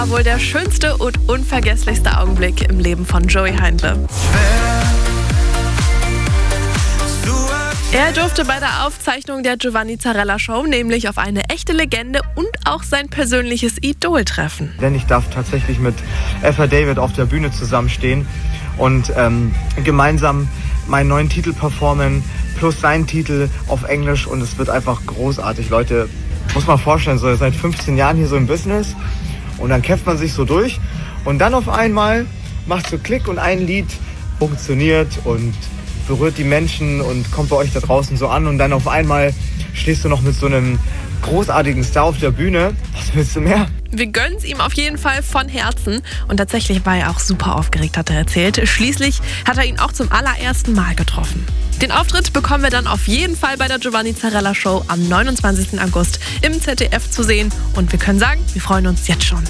Wohl der schönste und unvergesslichste Augenblick im Leben von Joey Heindle. Er durfte bei der Aufzeichnung der Giovanni Zarella Show nämlich auf eine echte Legende und auch sein persönliches Idol treffen. Denn ich darf tatsächlich mit Eva David auf der Bühne zusammenstehen und gemeinsam meinen neuen Titel performen, plus seinen Titel auf Englisch, und es wird einfach großartig. Leute, muss man vorstellen, so seit 15 Jahren hier so im Business, und dann kämpft man sich so durch und dann auf einmal macht so Klick und ein Lied funktioniert und berührt die Menschen und kommt bei euch da draußen so an, und dann auf einmal stehst du noch mit so einem großartigen Star auf der Bühne. Was willst du mehr? Wir gönnen es ihm auf jeden Fall von Herzen. Und tatsächlich war er auch super aufgeregt, hat er erzählt. Schließlich hat er ihn auch zum allerersten Mal getroffen. Den Auftritt bekommen wir dann auf jeden Fall bei der Giovanni Zarella Show am 29. August im ZDF zu sehen. Und wir können sagen, wir freuen uns jetzt schon.